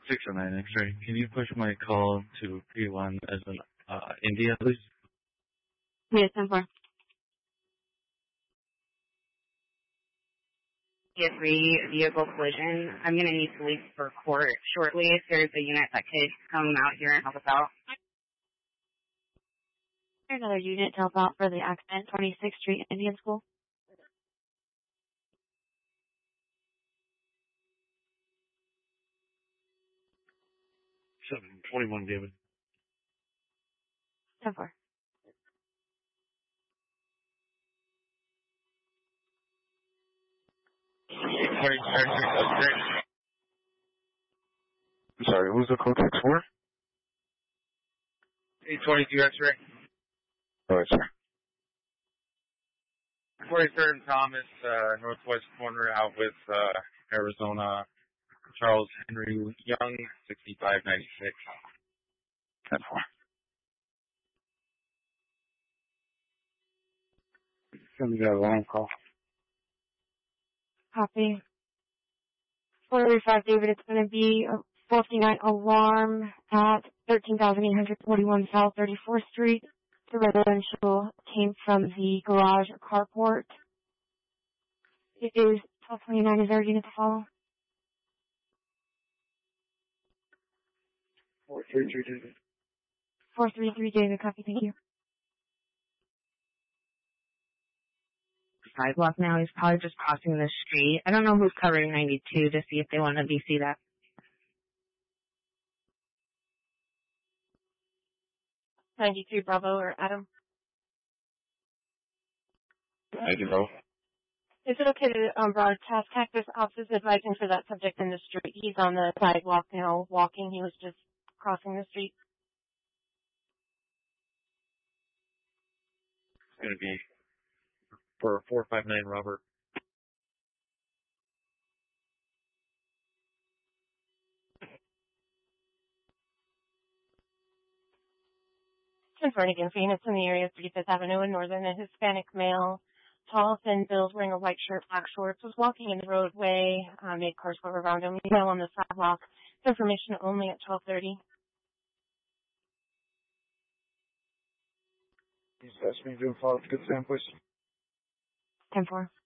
609 X-ray. Can you push my call to P1 as an India, please? Yes, 10-4. Tier 3 vehicle collision. I'm going to need to leave for court shortly. If there's a unit that could come out here and help us out. There's another unit to help out for the accident, 26th Street, Indian School. 721, David. 10-4. I'm sorry, who's the contact for? 822 X-ray. Alright, sir. 43rd and Thomas, northwest corner out with Arizona. Charles Henry Young, 6596. 10-4. Send me that alarm call. Copy. 435 David, it's going to be a 459 alarm at 13,841 South 34th Street. The residential came from the garage or carport. It is 1229. Is there a unit to follow? 433 David. 433 David, copy, thank you. Sidewalk now. He's probably just crossing the street. I don't know who's covering 92 to see if they want to VC that. 93 Bravo or Adam. I do know. Is it okay to broadcast Cactus Ops is advising for that subject in the street? He's on the sidewalk now, walking. He was just crossing the street. It's going to be for 459 Robert. Again, Phoenix in the area of 35th Avenue and Northern, a Hispanic male, tall, thin build, wearing a white shirt, black shorts, was walking in the roadway, made cars go around him, male on the sidewalk. Information only at 12:30. He's asked me to follow up. Good Sam, please. 10-4.